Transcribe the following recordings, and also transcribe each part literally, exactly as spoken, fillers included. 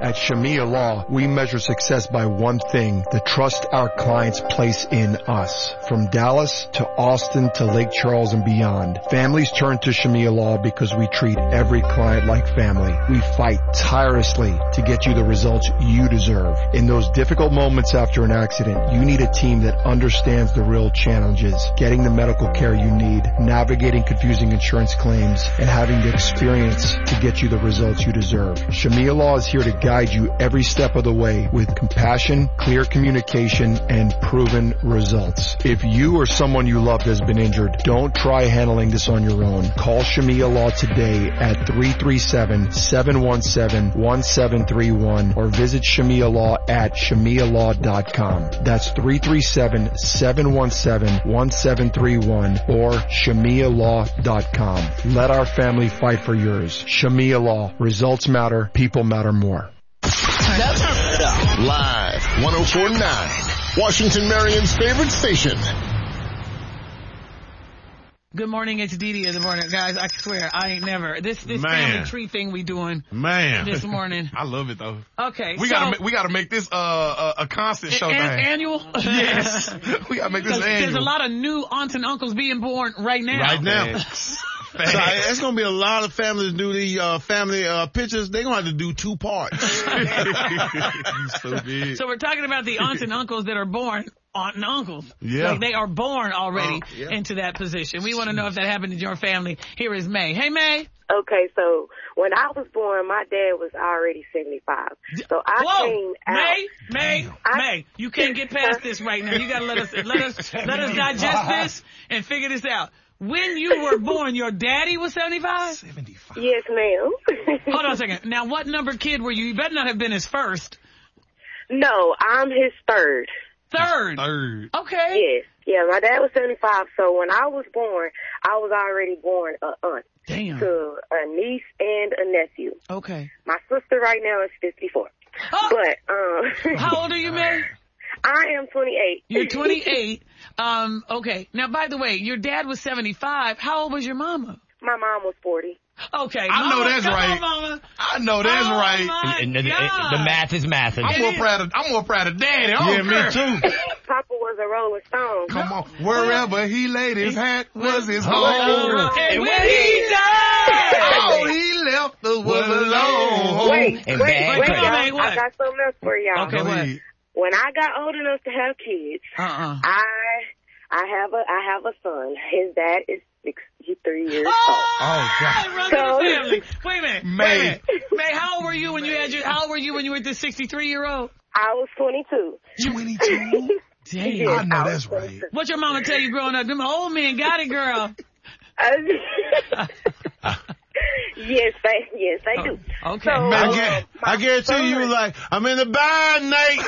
At Shamia Law, we measure success by one thing, the trust our clients place in us. From Dallas to Austin to Lake Charles and beyond, families turn to Shamia Law because we treat every client like family. We fight tirelessly to get you the results you deserve. In those difficult moments after an accident, you need a team that understands the real challenges, getting the medical care you need, navigating confusing insurance claims, and having the experience to get you the results you deserve. Shamia Law is here to guide you every step of the way with compassion, clear communication, and proven results. If you or someone you loved has been injured, don't try handling this on your own. Call Shamia Law today at three three seven, seven one seven, one seven three one or visit Shamia Law at shamia law dot com. That's three three seven, seven one seven, one seven three one or shamia law dot com. Let our family fight for yours. Shamia Law. Results matter. People matter more. Live, one oh four point nine, Washington Marion's favorite station. Good morning, it's Dee Dee in the morning. Guys, I swear, I ain't never. This this Man. family tree thing we doing Man. this morning. I love it, though. Okay, We so, gotta, ma- we gotta make this, uh, uh a constant show an- thing. annual? Yes. We gotta make this There's annual. a lot of new aunts and uncles being born right now. Right now. So it's going to be a lot of families do the uh, family uh, pictures. They're going to have to do two parts. So big. So we're talking about the aunts and uncles that are born aunt and uncles. Yeah. Like they are born already Uh, yeah. into that position. We want to know if that happened in your family. Here is May. Hey, May. Okay, so when I was born, my dad was already seventy-five. So I Whoa, came out. May, May, I- May. You can't get past this right now. You gotta let us let us let us digest this and figure this out. When you were born, your daddy was seventy-five? seventy-five. Yes, ma'am. Hold on a second. Now, what number kid were you? You better not have been his first. No, I'm his third. Third. Third. Okay. Yes. Yeah, my dad was seventy-five, so when I was born, I was already born a aunt Damn. to a niece and a nephew. Okay. My sister right now is fifty-four. Oh, But, um... how old are you, May? I am twenty-eight. You're twenty-eight. Um, okay. Now, by the way, your dad was seventy-five. How old was your mama? My mom was forty. Okay. I know mama, that's come right. on, mama. I know that's Oh, right. my And the, God. the math is math. I'm more proud of, I'm more proud of Daddy. I Yeah, don't me care. too. Papa was a Rolling Stone. Come on. Wherever he laid his hat was his home. Oh, and when he All died. he left us was alone. Wait, And wait, bad wait, credit. y'all. Wait, what? I got something else for y'all. Okay, Go what? ahead. When I got old enough to have kids, Uh-uh. I I have a I have a son. His dad is sixty-three years old. Oh, God. Run to So- the family. Wait a minute. May. Wait a minute. May, how old were you when you had your, how old were you when you were the sixty-three year old? I was twenty-two. twenty-two. Damn. Yes, I know I was that's right. twenty-two. What your mama tell you growing up? Them old men got it, girl. Yes, they yes they do. Okay. So, I, uh, guarantee, my I guarantee you, you was son- like, I'm in the bind, Nate.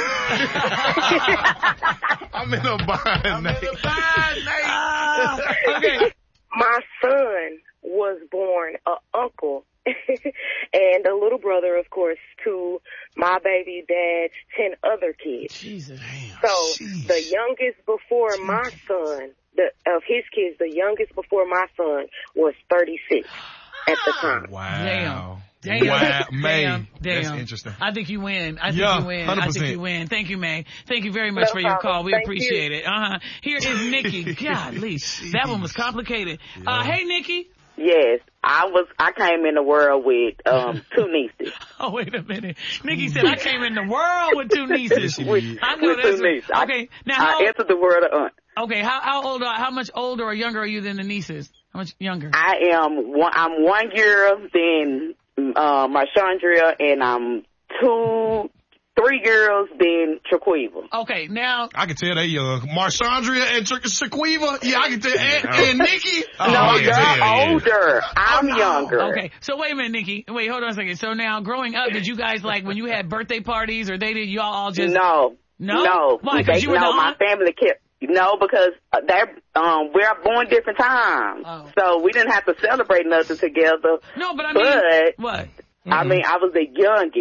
I'm in a bind. I'm in a Ah, okay. My son was born a uncle and a little brother, of course, to my baby dad's ten other kids. Jesus. So Jeez. the youngest before my son, the of his kids, the youngest before my son was thirty-six at the time. Wow. Damn. Wow. May. Damn. That's Damn. interesting. I think you win. I think Yeah, you win. one hundred I think percent. you win. Thank you, May. Thank you very much No for your problem. call. We Thank appreciate you. it. Uh-huh. Here is Nikki. Golly. That one was complicated. Uh, hey, Nikki. Yes, I was. I came in the world with um two nieces. Oh, wait a minute. Nikki said, I came in the world with two nieces. With, I know with that's two right. nieces. I- Okay, now I, how, entered the world of aunt. okay, how, how old are, how much older or younger are you than the nieces? How much younger? I am one. I'm one girl, then uh, Marchandria, and I'm two, three girls, then Traquiva. Okay, now, I can tell they young. Marchandria and Ch- Shaquiva. Yeah, I can tell. And, and Nikki. Oh, no, I can they're tell, yeah. older. I'm younger. okay, so wait a minute, Nikki. Wait, hold on a second. So now, growing up, did you guys, like, when you had birthday parties, or they did, y'all all just... No, No? no. Why, 'cause They, you were no, the my aunt? family kept. No, because they're um we're born different times, Oh. so we didn't have to celebrate nothing together. No, but I mean... But what? I mean, I was the youngest.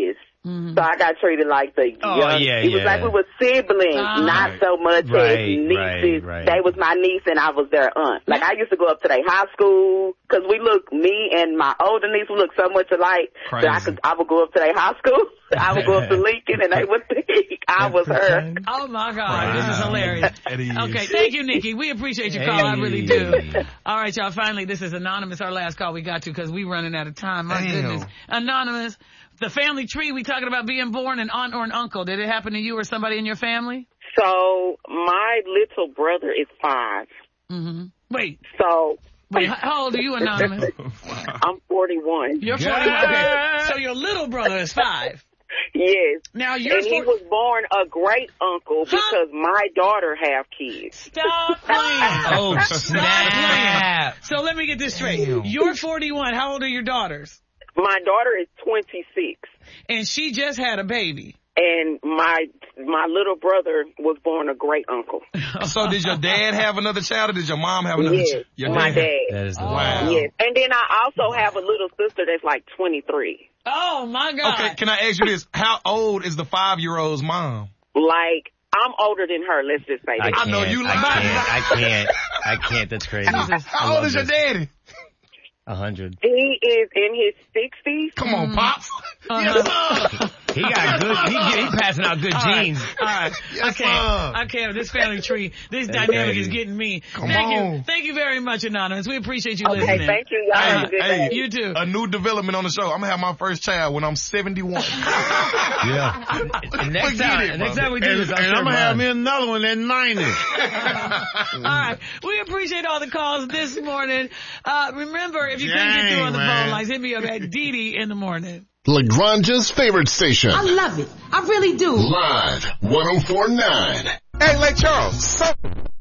Mm-hmm. So I got treated like the oh, young. Yeah, it was yeah. like we were siblings, uh, not right. so much right, as nieces. Right, right. They was my niece and I was their aunt. Like I used to go up to their high school because we look, me and my older niece, we look so much alike. Crazy. That I could, I would go up to their high school. I would go up to Lincoln and they would think I was her. Oh my God, Wow. this is hilarious. Okay, thank you, Nikki. We appreciate your call. I really do. All right, y'all. Finally, this is Anonymous. Our last call we got to because we running out of time. My Damn. goodness, Anonymous. The family tree, we talking about being born an aunt or an uncle. Did it happen to you or somebody in your family? So my little brother is five. Mm-hmm. Wait, So wait, how old are you, Anonymous? I'm forty-one. You're forty-one. Okay. So your little brother is five. Yes. Now you're And he for- was born a great uncle because my daughter have kids. Stop playing. Oh, snap. So let me get this straight. You're forty-one. How old are your daughters? My daughter is twenty-six. And she just had a baby. And my my little brother was born a great uncle. So did your dad have another child or did your mom have another Yes, child? Your my dad. dad. That is the Wow. Yes. And then I also have a little sister that's like twenty-three. Oh, my God. Okay, can I ask you this? How old is the five-year-old's mom? Like, I'm older than her, let's just say I that. I know can't, you I lying. can't. I can't. I can't. That's crazy. How old is your daddy? A hundred. He is in his sixties. Come on, Pops. Uh-huh. Yes, sir. He got good. He, he passing out good All right. genes. All right. Yes, I can't. sir. I can't. This family tree, this That's dynamic crazy. is getting me. Come thank on. you. Thank you very much, Anonymous. We appreciate you Okay, listening. thank you. Y'all have a good Hey, day. You too. A new development on the show. I'm gonna have my first child when I'm seventy-one. Yeah. And next Forget time, it, next brother. time we do And, this, and I'm, I'm sure gonna have mine. me another one at ninety. All right. We appreciate all the calls this morning. Uh, remember, if you couldn't get through on the Dang, phone man. lines, hit me up at Dee Dee in the morning. LaGrange's favorite station. I love it. I really do. Live one oh four point nine. Hey, Lake Charles. So-